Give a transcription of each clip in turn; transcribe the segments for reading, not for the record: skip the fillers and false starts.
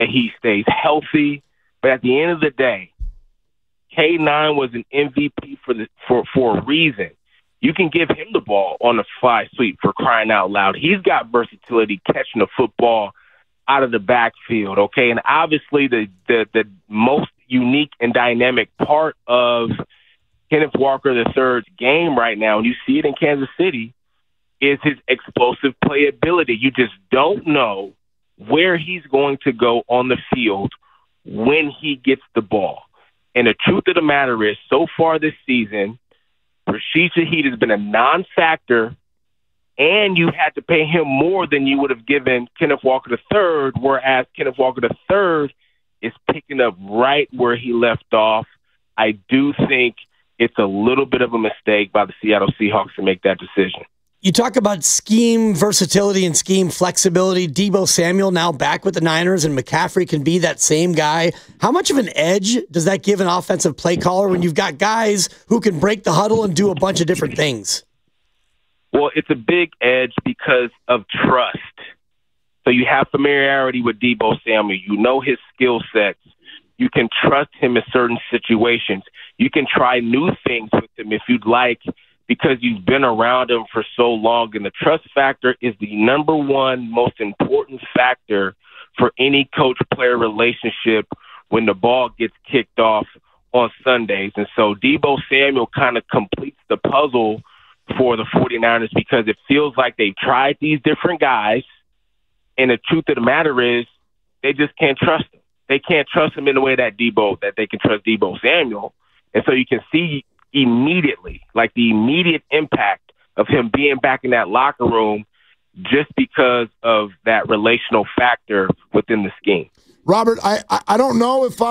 that he stays healthy. But at the end of the day, K9 was an MVP for a reason. You can give him the ball on the fly sweep, for crying out loud. He's got versatility catching the football out of the backfield, okay? And obviously the most unique and dynamic part of Kenneth Walker III's game right now, and you see it in Kansas City, is his explosive playability. You just don't know where he's going to go on the field when he gets the ball. And the truth of the matter is, so far this season, Rashid Shaheed has been a non-factor, and you had to pay him more than you would have given Kenneth Walker III, whereas Kenneth Walker III is picking up right where he left off. I do think it's a little bit of a mistake by the Seattle Seahawks to make that decision. You talk about scheme versatility and scheme flexibility. Deebo Samuel now back with the Niners, and McCaffrey can be that same guy. How much of an edge does that give an offensive play caller when you've got guys who can break the huddle and do a bunch of different things? Well, it's a big edge because of trust. So you have familiarity with Deebo Samuel. You know his skill sets. You can trust him in certain situations. You can try new things with him if you'd like, because you've been around him for so long. And the trust factor is the number one most important factor for any coach-player relationship when the ball gets kicked off on Sundays. And so Deebo Samuel kind of completes the puzzle for the 49ers, because it feels like they've tried these different guys, and the truth of the matter is they just can't trust him. They can't trust him in the way that they can trust Deebo Samuel. And so you can see immediately, like the immediate impact of him being back in that locker room just because of that relational factor within the scheme. Robert, I don't know if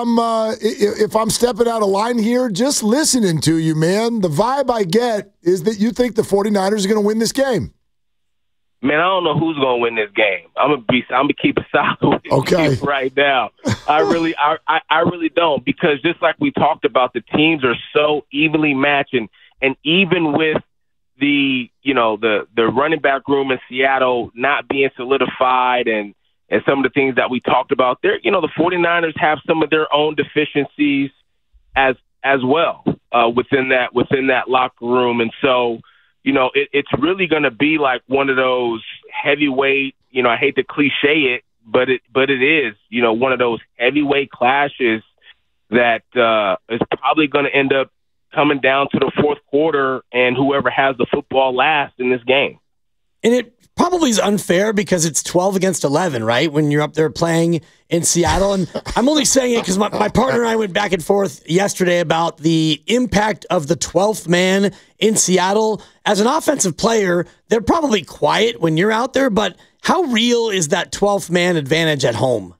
I'm stepping out of line here. Just listening to you, man, the vibe I get is that you think the 49ers are going to win this game. Man, I don't know who's going to win this game. I'm gonna keep it solid with you right now. I really don't, because just like we talked about, the teams are so evenly matched, and even with the running back room in Seattle not being solidified and some of the things that we talked about there, the 49ers have some of their own deficiencies as well within that locker room. And so, it's really going to be like one of those heavyweight, I hate to cliche it, but it is, one of those heavyweight clashes that is probably going to end up coming down to the fourth quarter and whoever has the football last in this game. And it probably is unfair because it's 12 against 11, right, when you're up there playing in Seattle. And I'm only saying it because my partner and I went back and forth yesterday about the impact of the 12th man in Seattle. As an offensive player, they're probably quiet when you're out there, but how real is that 12th man advantage at home?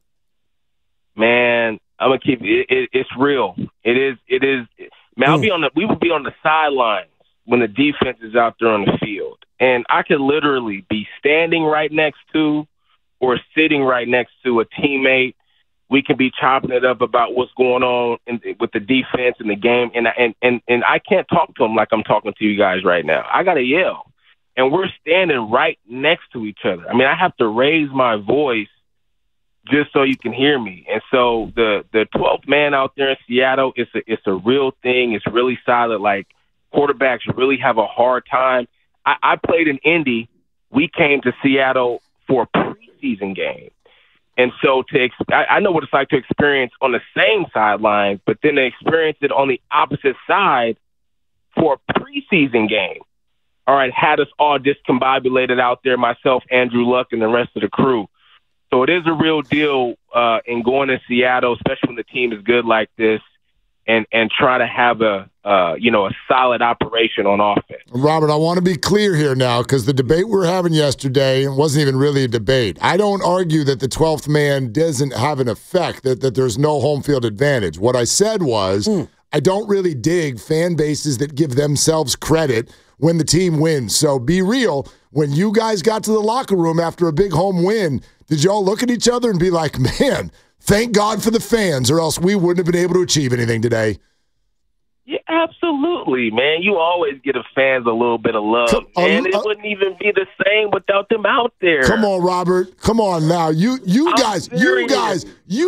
Man, I'm going to keep it. It's real. It is. Man, we will be on the sidelines when the defense is out there on the field. And I could literally be standing right next to or sitting right next to a teammate. We can be chopping it up about what's going on with the defense and the game. And I can't talk to them like I'm talking to you guys right now. I got to yell. And we're standing right next to each other. I mean, I have to raise my voice just so you can hear me. And so the 12th man out there in Seattle, it's a real thing. It's really solid. Like, quarterbacks really have a hard time. I played in Indy. We came to Seattle for a preseason game. And so I know what it's like to experience on the same sideline, but then to experience it on the opposite side for a preseason game. All right, had us all discombobulated out there, myself, Andrew Luck, and the rest of the crew. So it is a real deal in going to Seattle, especially when the team is good like this, and try to have a solid operation on offense. Robert, I want to be clear here now, because the debate we were having yesterday wasn't even really a debate. I don't argue that the 12th man doesn't have an effect, that there's no home field advantage. What I said was I don't really dig fan bases that give themselves credit when the team wins. So be real. When you guys got to the locker room after a big home win, did y'all look at each other and be like, man, thank God for the fans, or else we wouldn't have been able to achieve anything today? Yeah, absolutely, man. You always give the fans a little bit of love, and it wouldn't even be the same without them out there. Come on, Robert. Come on now. You guys.